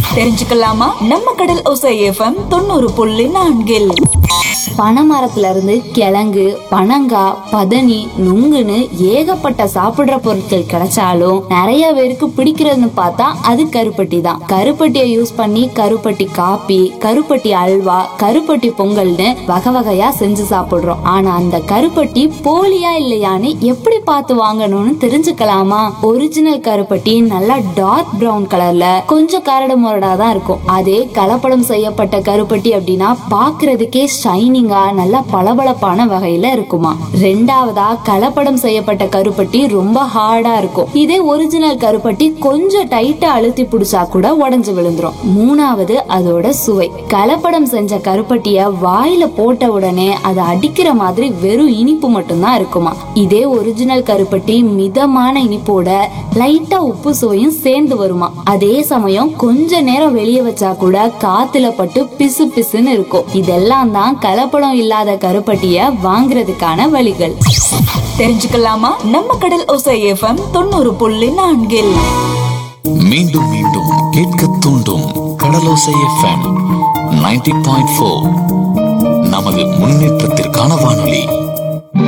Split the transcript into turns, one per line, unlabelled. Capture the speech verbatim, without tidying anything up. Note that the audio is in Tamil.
தெரிஞ்சுக்கலாமா? நம்ம கடல் ஓசை எஃப்எம் தொண்ணூறு புள்ளி நான்கில்
பனைமரத்துல இருந்து கிழங்கு, பனங்காய், பதனி, நுங்குன்னு ஏகப்பட்ட சாப்பிடுற பொருட்கள் கிடைச்சாலும் நிறைய பேருக்கு பிடிக்கிறதுன்னு பார்த்தா அது கருப்பட்டி தான். கருப்பட்டியை யூஸ் பண்ணி கருப்பட்டி காப்பி, கருப்பட்டி அல்வா, கருப்பட்டி பொங்கல்னு வகை வகையா செஞ்சு சாப்பிடுறோம். ஆனா அந்த கருப்பட்டி போலியா இல்லையான்னு எப்படி பார்த்து வாங்கணும்னு தெரிஞ்சுக்கலாமா? ஒரிஜினல் கருப்பட்டி நல்லா டார்க் பிரவுன் கலர்ல கொஞ்சம் கரடு முரடா தான் இருக்கும். அதே கலப்படம் செய்யப்பட்ட கருப்பட்டி அப்படின்னா பாக்குறதுக்கே ஷைனிங்கா நல்லா பளபளப்பான வகையில இருக்குமா. ரெண்டாவதா கலப்படம் செய்யப்பட்ட கருப்பட்டி ரொம்ப ஹார்டா இருக்கும். இதே ஒரிஜினல் கருப்பட்டி கொஞ்சம் டைட்டா அழுத்தி பிடிச்சா கூட உடைஞ்சு விழுந்துரும். மூணாவது அதோட சுவை. கலப்படம் செஞ்ச கருப்பட்டிய வாயில போட்ட உடனே அதை அடிக்கிற மாதிரி வெறும் இனிப்பு மட்டும்தான் இருக்குமா. இதே ஒரிஜினல் கருப்பட்டி மிதமான இனிப்போட லைட்டா உப்பு சுவையும் சேர்ந்து வருமா. அதே சமயம் கொஞ்ச நேரம் வெளியே வச்சா கூட காத்துல பட்டு பிசு பிசுன்னு இருக்கும். இதெல்லாம் தான் கலப்படம் இல்லாத கருப்பட்டிய வாங்குறதுக்கான வழிகள்.
தெரிஞ்சுக்கலாமா? நம்ம கடல் ஓசை எஃப்எம் தொண்ணூறு புள்ளி நான்கில்
மீண்டும் மீண்டும் கேட்க தூண்டும் கடலோசை எஃப்எம் தொண்ணூறு புள்ளி நான்கு. நமது முன்னேற்றத்திற்கான வானொலி.